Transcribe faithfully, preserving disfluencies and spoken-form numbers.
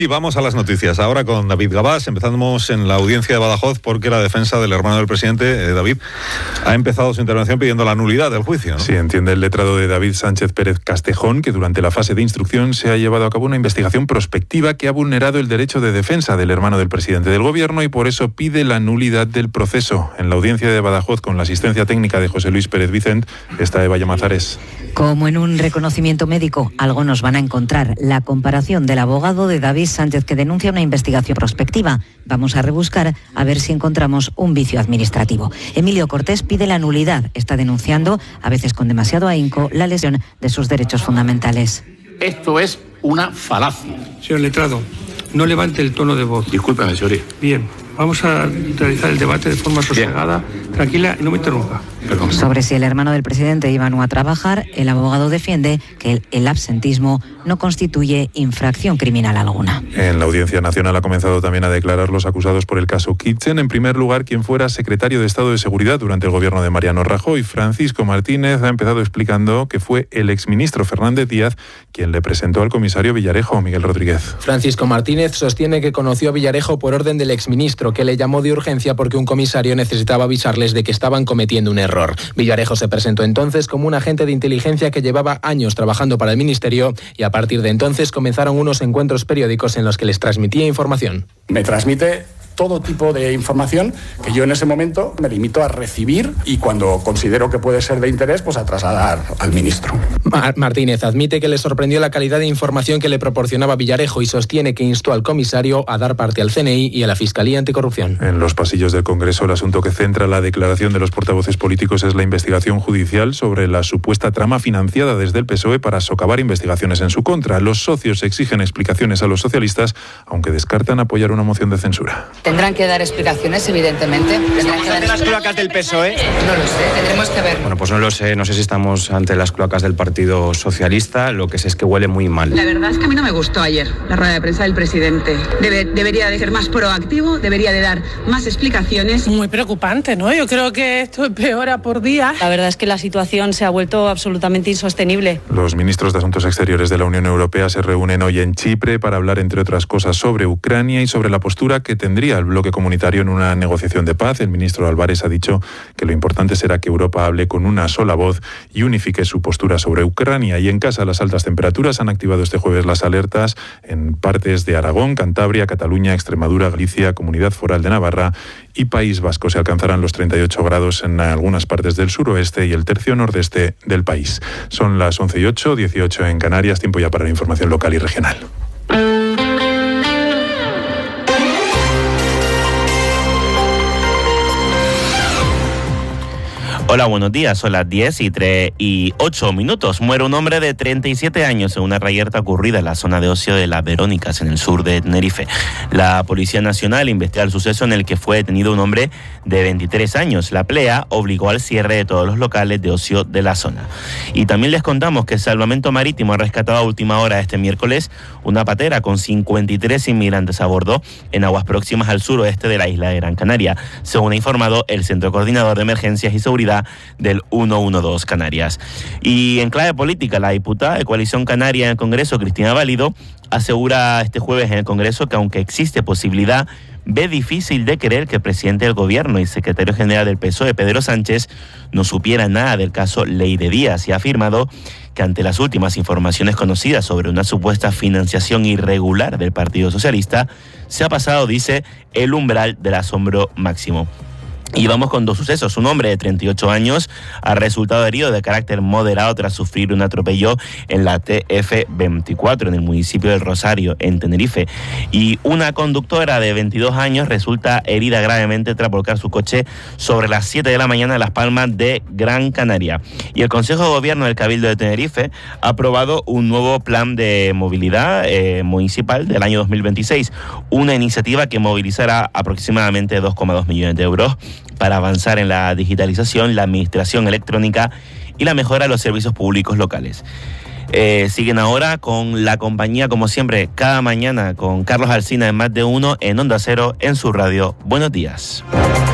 Y vamos a las noticias. Ahora con David Gabás. Empezamos en la audiencia de Badajoz porque la defensa del hermano del presidente, eh, David, ha empezado su intervención pidiendo la nulidad del juicio, ¿no? Sí, entiende el letrado de David Sánchez Pérez Castejón que durante la fase de instrucción se ha llevado a cabo una investigación prospectiva que ha vulnerado el derecho de defensa del hermano del presidente del gobierno y por eso pide la nulidad del proceso. En la audiencia de Badajoz, con la asistencia técnica de José Luis Pérez Vicent, está Eva Llamazares. Como en un reconocimiento médico, algo nos van a encontrar. La comparación del abogado de David Sánchez que denuncia una investigación prospectiva. Vamos a rebuscar a ver si encontramos un vicio administrativo. Emilio Cortés pide la nulidad. Está denunciando, a veces con demasiado ahínco, la lesión de sus derechos fundamentales. Esto es una falacia. Señor letrado, no levante el tono de voz. Discúlpeme, señoría. Bien, vamos a realizar el debate de forma sosegada, Bien. tranquila y no me interrumpa. Perdón. Sobre si el hermano del presidente iba o no a trabajar, el abogado defiende que el, el absentismo no constituye infracción criminal alguna. En la Audiencia Nacional ha comenzado también a declarar los acusados por el caso Kitchen. En primer lugar, quien fuera secretario de Estado de Seguridad durante el gobierno de Mariano Rajoy, Francisco Martínez, ha empezado explicando que fue el exministro Fernández Díaz quien le presentó al comisario Villarejo. Miguel Rodríguez. Francisco Martínez sostiene que conoció a Villarejo por orden del exministro, que le llamó de urgencia porque un comisario necesitaba avisarles de que estaban cometiendo un error. Villarejo se presentó entonces como un agente de inteligencia que llevaba años trabajando para el ministerio y a partir de entonces comenzaron unos encuentros periódicos en los que les transmitía información. Me transmite todo tipo de información que yo en ese momento me limito a recibir y cuando considero que puede ser de interés, pues a trasladar al ministro. Mar- Martínez admite que le sorprendió la calidad de información que le proporcionaba Villarejo y sostiene que instó al comisario a dar parte al C N I y a la Fiscalía Anticorrupción. En los pasillos del Congreso, el asunto que centra la declaración de los portavoces políticos es la investigación judicial sobre la supuesta trama financiada desde el P S O E para socavar investigaciones en su contra. Los socios exigen explicaciones a los socialistas, aunque descartan apoyar una moción de censura. Tendrán que dar explicaciones, evidentemente. ¿Estamos ante las cloacas del P S O E? No lo sé, tendremos que ver. Bueno, pues no lo sé, no sé si estamos ante las cloacas del Partido Socialista, lo que sé es que huele muy mal. La verdad es que a mí no me gustó ayer la rueda de prensa del presidente. Debe, debería de ser más proactivo, debería de dar más explicaciones. Muy preocupante, ¿no? Yo creo que esto empeora por día. La verdad es que la situación se ha vuelto absolutamente insostenible. Los ministros de Asuntos Exteriores de la Unión Europea se reúnen hoy en Chipre para hablar, entre otras cosas, sobre Ucrania y sobre la postura que tendría el bloque comunitario en una negociación de paz. El ministro Álvarez ha dicho que lo importante será que Europa hable con una sola voz y unifique su postura sobre Ucrania. Y en casa, las altas temperaturas han activado este jueves las alertas en partes de Aragón, Cantabria, Cataluña, Extremadura, Galicia, Comunidad Foral de Navarra y País Vasco. Se alcanzarán los treinta y ocho grados en algunas partes del suroeste y el tercio nordeste del país. Son las once y ocho, dieciocho en Canarias. Tiempo ya para la información local y regional. Hola, buenos días. Son las diez y tres y ocho minutos. Muere un hombre de treinta y siete años en una reyerta ocurrida en la zona de ocio de Las Verónicas, en el sur de Tenerife. La Policía Nacional investiga el suceso en el que fue detenido un hombre de veintitrés años. La P L E A obligó al cierre de todos los locales de ocio de la zona. Y también les contamos que Salvamento Marítimo ha rescatado a última hora este miércoles una patera con cincuenta y tres inmigrantes a bordo en aguas próximas al suroeste de la isla de Gran Canaria, según ha informado el Centro Coordinador de Emergencias y Seguridad del ciento doce Canarias. Y en clave política, la diputada de Coalición Canaria en el Congreso, Cristina Valido, asegura este jueves en el Congreso que aunque existe posibilidad, ve difícil de creer que el presidente del gobierno y secretario general del P S O E, Pedro Sánchez, no supiera nada del caso Leyde Díaz, y ha afirmado que ante las últimas informaciones conocidas sobre una supuesta financiación irregular del Partido Socialista, se ha pasado, dice, el umbral del asombro máximo. Y vamos con dos sucesos. Un hombre de treinta y ocho años ha resultado herido de carácter moderado tras sufrir un atropello en la T F veinticuatro en el municipio del Rosario, en Tenerife. Y una conductora de veintidós años resulta herida gravemente tras volcar su coche sobre las siete de la mañana en Las Palmas de Gran Canaria. Y el Consejo de Gobierno del Cabildo de Tenerife ha aprobado un nuevo plan de movilidad eh, municipal del año dos mil veintiséis, una iniciativa que movilizará aproximadamente dos coma dos millones de euros para avanzar en la digitalización, la administración electrónica y la mejora de los servicios públicos locales. Eh, siguen ahora con la compañía, como siempre, cada mañana con Carlos Alsina en Más de Uno en Onda Cero, en su radio. Buenos días.